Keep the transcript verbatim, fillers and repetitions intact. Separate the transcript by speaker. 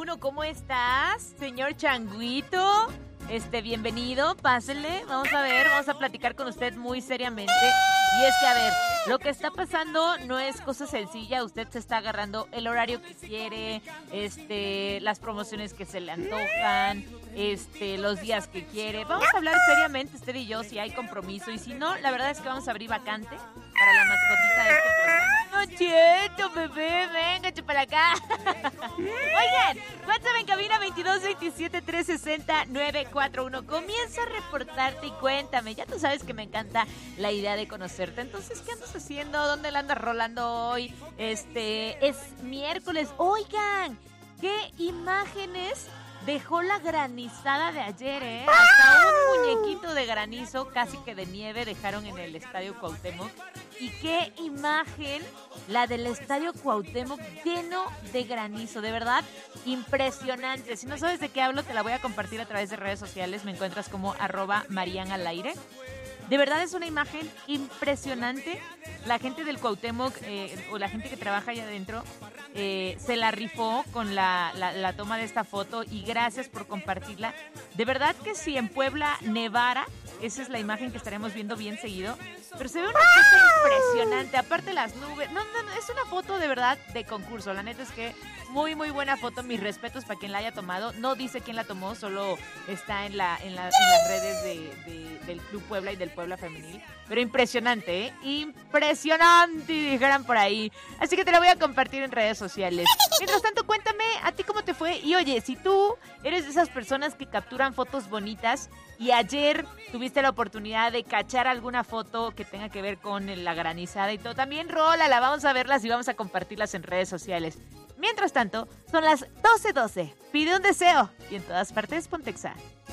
Speaker 1: uno, ¿cómo estás? Señor Changuito, este, bienvenido, pásenle, vamos a ver, vamos a platicar con usted muy seriamente. Y es que, a ver, lo que está pasando no es cosa sencilla, usted se está agarrando el horario que quiere, este, las promociones que se le antojan, este, los días que quiere. Vamos a hablar seriamente usted y yo si hay compromiso, y si no, la verdad es que vamos a abrir vacante para la mascotita de este programa. No, cheto, bebé, venga, para acá. Oigan, WhatsApp en cabina veintidós veintisiete trescientos sesenta novecientos cuarenta y uno. Comienza a reportarte y cuéntame. Ya tú sabes que me encanta la idea de conocerte. Entonces, ¿qué andas haciendo? ¿Dónde la andas rolando hoy? Este, es miércoles. Oigan, ¿qué imágenes dejó la granizada de ayer, eh? Hasta un muñequito de granizo, casi que de nieve, dejaron en el Estadio Cuauhtémoc. Y qué imagen la del Estadio Cuauhtémoc lleno de granizo, de verdad, impresionante. Si no sabes de qué hablo, te la voy a compartir a través de redes sociales. Me encuentras como arroba Marian al aire. De verdad es una imagen impresionante. La gente del Cuauhtémoc, eh, o la gente que trabaja allá adentro, eh, se la rifó con la, la, la toma de esta foto, y gracias por compartirla. De verdad que si en Puebla nevara, esa es la imagen que estaremos viendo bien seguido. Pero se ve una cosa impresionante, aparte las nubes. No, no, no, es una foto de verdad de concurso. La neta es que muy, muy buena foto. Mis respetos para quien la haya tomado. No dice quién la tomó, solo está en, la, en, la, en las redes de, de, del Club Puebla y del Puebla Femenil. Pero impresionante, ¿eh? Impresionante, dijeran por ahí. Así que te la voy a compartir en redes sociales. Mientras tanto, cuéntame a ti cómo te fue. Y oye, si tú eres de esas personas que capturan fotos bonitas y ayer tuviste la oportunidad de cachar alguna foto que tenga que ver con la granizada y todo, también rólala, vamos a verlas y vamos a compartirlas en redes sociales. Mientras tanto, son las doce doce. Pide un deseo y en todas partes Pontexa.